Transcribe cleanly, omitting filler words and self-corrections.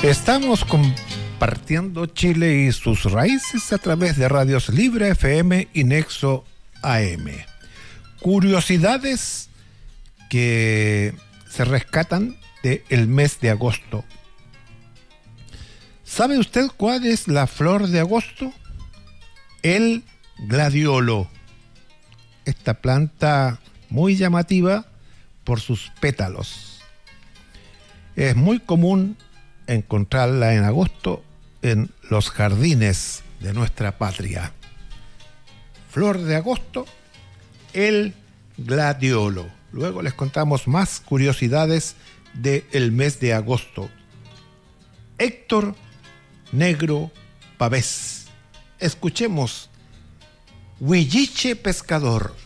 Estamos compartiendo Chile y sus raíces a través de Radios Libre FM y Nexo AM. Curiosidades que se rescatan del mes de agosto. ¿Sabe usted cuál es la flor de agosto? El gladiolo. Esta planta muy llamativa por sus pétalos. Es muy común encontrarla en agosto en los jardines de nuestra patria. Flor de agosto, el gladiolo. Luego les contamos más curiosidades del mes de agosto. Héctor Negro Pavés. Escuchemos Huilliche Pescador.